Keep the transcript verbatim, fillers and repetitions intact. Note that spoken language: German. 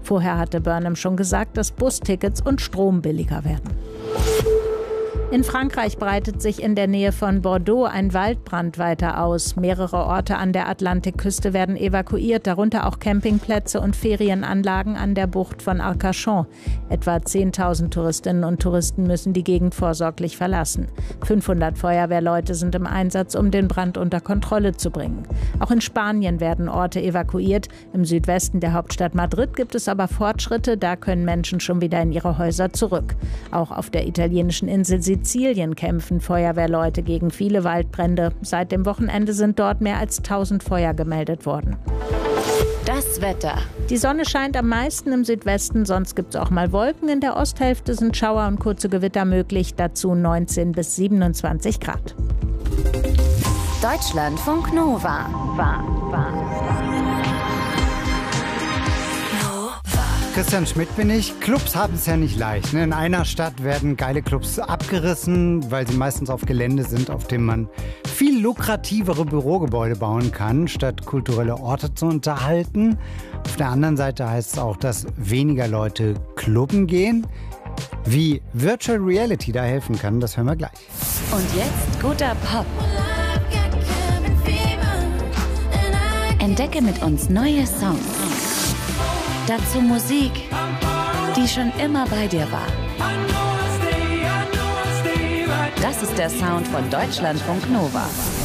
Vorher hatte Burnham schon gesagt, dass Bustickets und Strom billiger werden. In Frankreich breitet sich in der Nähe von Bordeaux ein Waldbrand weiter aus. Mehrere Orte an der Atlantikküste werden evakuiert, darunter auch Campingplätze und Ferienanlagen an der Bucht von Arcachon. Etwa zehntausend Touristinnen und Touristen müssen die Gegend vorsorglich verlassen. fünfhundert Feuerwehrleute sind im Einsatz, um den Brand unter Kontrolle zu bringen. Auch in Spanien werden Orte evakuiert. Im Südwesten der Hauptstadt Madrid gibt es aber Fortschritte. Da können Menschen schon wieder in ihre Häuser zurück. Auch auf der italienischen Insel Sizilien kämpfen Feuerwehrleute gegen viele Waldbrände. Seit dem Wochenende sind dort mehr als tausend Feuer gemeldet worden. Das Wetter. Die Sonne scheint am meisten im Südwesten, sonst gibt es auch mal Wolken. In der Osthälfte sind Schauer und kurze Gewitter möglich, dazu neunzehn bis siebenundzwanzig Grad. Deutschlandfunk Nova. War, war. Christian Schmidt bin ich. Clubs haben es ja nicht leicht. In einer Stadt werden geile Clubs abgerissen, weil sie meistens auf Gelände sind, auf dem man viel lukrativere Bürogebäude bauen kann, statt kulturelle Orte zu unterhalten. Auf der anderen Seite heißt es auch, dass weniger Leute clubben gehen. Wie Virtual Reality da helfen kann, das hören wir gleich. Und jetzt guter Pop. Entdecke mit uns neue Songs. Dazu Musik, die schon immer bei dir war. Das ist der Sound von Deutschlandfunk Nova.